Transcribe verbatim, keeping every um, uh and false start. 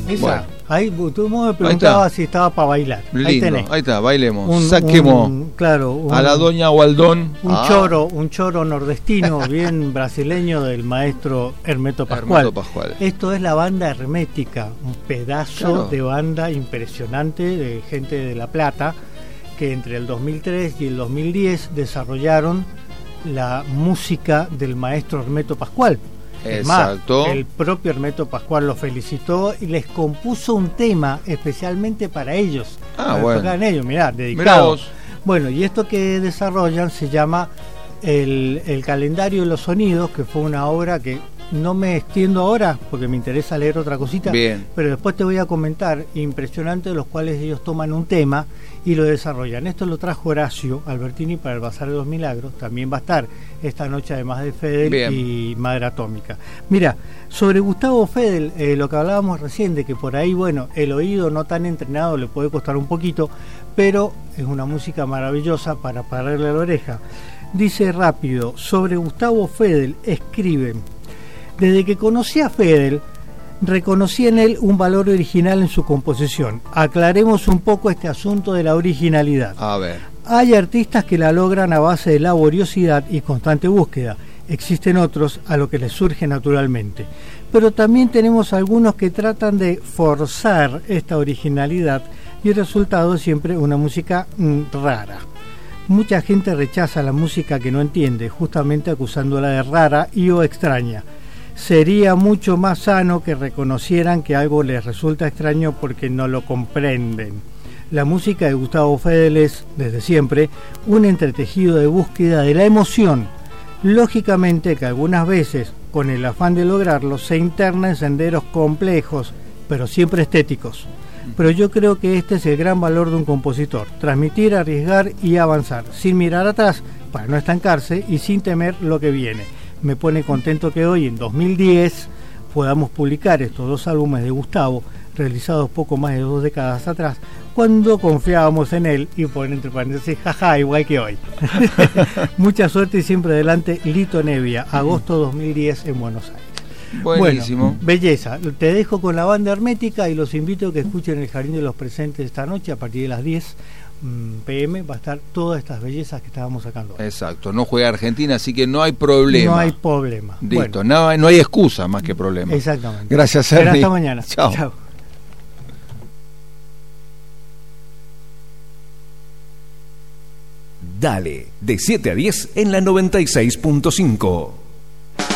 Esa, Bueno. ahí tú me preguntabas si estaba para bailar. Lindo, Ahí tenés. ahí está, bailemos. Un, Saquemos un, claro, un, a la doña Gualdón. Un ah. choro, un choro nordestino bien brasileño del maestro Hermeto Pascual. Hermeto Pascual. Esto es la banda hermética, un pedazo Claro. de banda impresionante de gente de La Plata que entre el dos mil tres y el dos mil diez desarrollaron la música del maestro Hermeto Pascual. Es Exacto. más, el propio Hermeto Pascual los felicitó y les compuso un tema especialmente para ellos. Ah, para bueno. tocar en ellos, mirá, Mirá dedicado. vos. Bueno, y esto que desarrollan se llama el, el Calendario de los Sonidos, que fue una obra que no me extiendo ahora porque me interesa leer otra cosita. Bien. Pero después te voy a comentar, impresionante, de los cuales ellos toman un tema y lo desarrollan. Esto lo trajo Horacio Albertini para el Bazar de los Milagros. También va a estar esta noche, además de Fedel Bien. y Madre Atómica. Mira, sobre Gustavo Fedel, eh, lo que hablábamos recién, de que por ahí, bueno, el oído no tan entrenado le puede costar un poquito, pero es una música maravillosa para pararle la oreja. Dice rápido, sobre Gustavo Fedel, escriben: desde que conocí a Fedel, reconocí en él un valor original en su composición. Aclaremos un poco este asunto de la originalidad. A ver. Hay artistas que la logran a base de laboriosidad y constante búsqueda. Existen otros a lo que les surge naturalmente. Pero también tenemos algunos que tratan de forzar esta originalidad y el resultado es siempre una música mm, rara. Mucha gente rechaza la música que no entiende, justamente acusándola de rara y o extraña. Sería mucho más sano que reconocieran que algo les resulta extraño porque no lo comprenden. La música de Gustavo Fedel es, desde siempre, un entretejido de búsqueda de la emoción. Lógicamente que algunas veces, con el afán de lograrlo, se interna en senderos complejos, pero siempre estéticos. Pero yo creo que este es el gran valor de un compositor: transmitir, arriesgar y avanzar, sin mirar atrás, para no estancarse y sin temer lo que viene. Me pone contento que hoy, en dos mil diez, podamos publicar estos dos álbumes de Gustavo, realizados poco más de dos décadas atrás, cuando confiábamos en él, y por entre paréntesis, jaja, igual que hoy. Mucha suerte y siempre adelante, Lito Nevia, agosto dos mil diez en Buenos Aires. Buenísimo. Bueno, belleza. Te dejo con la banda hermética y los invito a que escuchen el Jardín de los Presentes esta noche a partir de las diez pe eme. Va a estar todas estas bellezas que estábamos sacando hoy. Exacto, no juega Argentina, así que no hay problema. No hay problema. Listo, Bueno, no, no hay excusa más que problema. exactamente. Gracias, Será Ernie. hasta mañana. Chao. Chao. Dale, de siete a diez en la noventa y seis punto cinco.